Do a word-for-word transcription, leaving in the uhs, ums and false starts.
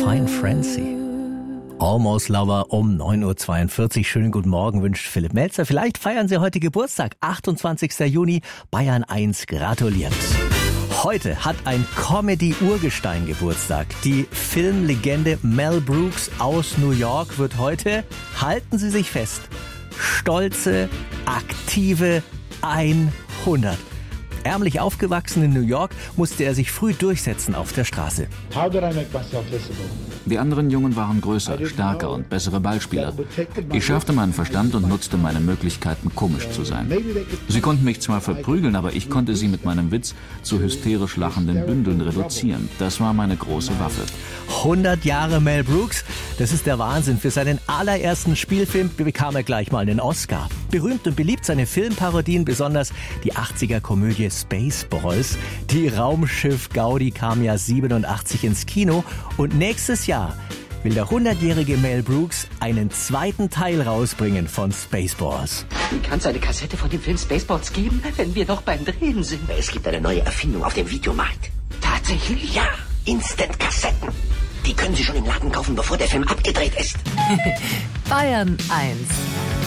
Fine Frenzy. Almost Lover um neun Uhr zweiundvierzig. Schönen guten Morgen wünscht Philipp Melzer. Vielleicht feiern Sie heute Geburtstag, achtundzwanzigster Juni. Bayern eins gratuliert. Heute hat ein Comedy-Urgestein Geburtstag. Die Filmlegende Mel Brooks aus New York wird heute, halten Sie sich fest, stolze, aktive hundert. Ärmlich aufgewachsen in New York, musste er sich früh durchsetzen auf der Straße. How did I make myself visible? Die anderen Jungen waren größer, stärker und bessere Ballspieler. Ich schärfte meinen Verstand und nutzte meine Möglichkeiten, komisch zu sein. Sie konnten mich zwar verprügeln, aber ich konnte sie mit meinem Witz zu hysterisch lachenden Bündeln reduzieren. Das war meine große Waffe. hundert Jahre Mel Brooks, das ist der Wahnsinn. Für seinen allerersten Spielfilm bekam er gleich mal einen Oscar. Berühmt und beliebt seine Filmparodien, besonders die achtziger-Komödie Spaceballs. Die Raumschiff-Gaudi kam ja siebenundachtzig ins Kino und nächstes Jahr will der hundertjährige Mel Brooks einen zweiten Teil rausbringen von Spaceballs. Kann es eine Kassette von dem Film Spaceballs geben, wenn wir noch beim Drehen sind? Es gibt eine neue Erfindung auf dem Videomarkt. Tatsächlich? Ja, Instant-Kassetten. Die können Sie schon im Laden kaufen, bevor der Film abgedreht ist. Bayern eins